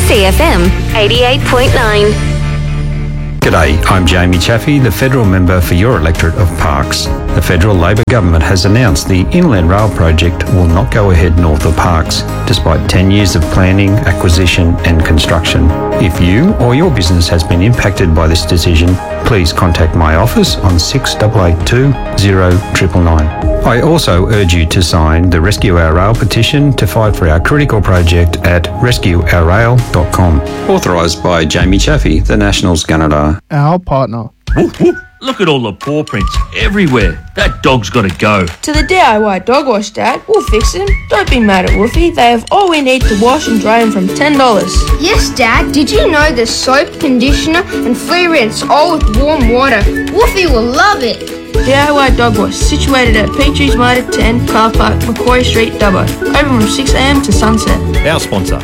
DCFM 88.9. G'day, I'm Jamie Chaffey, the Federal Member for your electorate of Parkes. The Federal Labor Government has announced the Inland Rail project will not go ahead north of Parkes, despite 10 years of planning, acquisition and construction. If you or your business has been impacted by this decision, please contact my office on 6882 0999. I also urge you to sign the Rescue Our Rail petition to fight for our critical project at rescueourrail.com. Authorised by Jamie Chaffey, the Nationals Gunnedah. Our partner. Woof, woof. Look at all the paw prints everywhere. That dog's got to go. To the DIY dog wash, Dad. We'll fix him. Don't be mad at Woofy. They have all we need to wash and dry him from $10. Yes, Dad. Did you know there's soap, conditioner and flea rinse all with warm water? Woofy will love it. DIY dog wash, situated at Petries Motor 10, Car Park, Macquarie Street, Dubbo. Open from 6 a.m. to sunset. Our sponsor.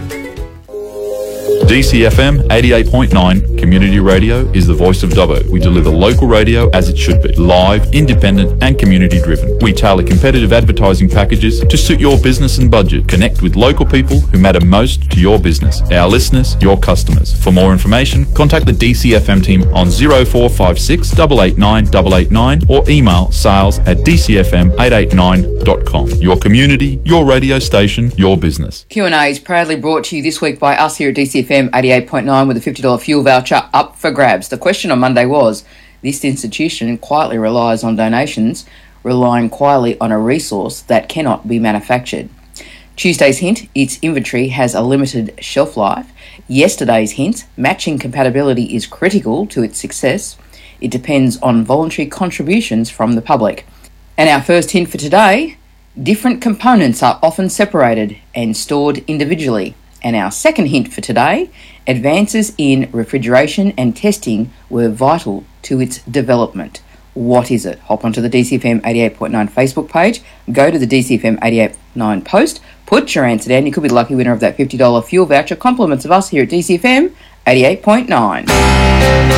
DCFM 88.9 Community Radio is the voice of Dubbo. We deliver local radio as it should be. Live, independent and community driven. We tailor competitive advertising packages to suit your business and budget. Connect with local people who matter most to your business. Our listeners, your customers. For more information, contact the DCFM team on 0456 889 889 or email sales@dcfm889.com. Your community, your radio station, your business. Q&A is proudly brought to you this week by us here at DCFM 88.9 with a $50 fuel voucher up for grabs. The question on Monday was, this institution quietly relies on donations, relying quietly on a resource that cannot be manufactured. Tuesday's hint, its inventory has a limited shelf life. Yesterday's hint, matching compatibility is critical to its success. It depends on voluntary contributions from the public. And our first hint for today, different components are often separated and stored individually. And our second hint for today, advances in refrigeration and testing were vital to its development. What is it? Hop onto the DCFM 88.9 Facebook page, go to the DCFM 88.9 post, put your answer down. You could be the lucky winner of that $50 fuel voucher. Compliments of us here at DCFM 88.9.